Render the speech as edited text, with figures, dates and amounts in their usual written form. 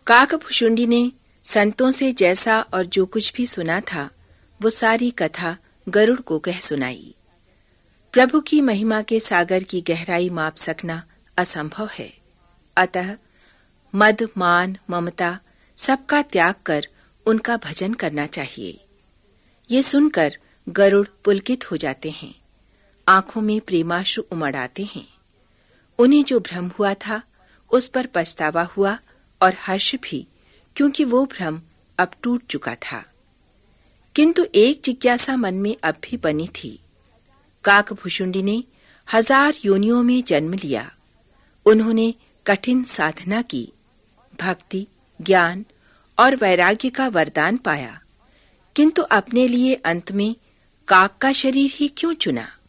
काकभुशुंडी ने संतों से जैसा और जो कुछ भी सुना था वो सारी कथा गरुड़ को कह सुनाई। प्रभु की महिमा के सागर की गहराई माप सकना असंभव है। अतः मद, मान, ममता सबका त्याग कर उनका भजन करना चाहिए। ये सुनकर गरुड़ पुलकित हो जाते हैं, आंखों में प्रेमाश्रु उमड़ आते हैं। उन्हें जो भ्रम हुआ था उस पर पछतावा हुआ और हर्ष भी, क्योंकि वो भ्रम अब टूट चुका था। किंतु एक जिज्ञासा मन में अब भी बनी थी। काकभुशुंडी ने 1000 योनियों में जन्म लिया। उन्होंने कठिन साधना की, भक्ति, ज्ञान और वैराग्य का वरदान पाया, किंतु अपने लिए अंत में काक का शरीर ही क्यों चुना?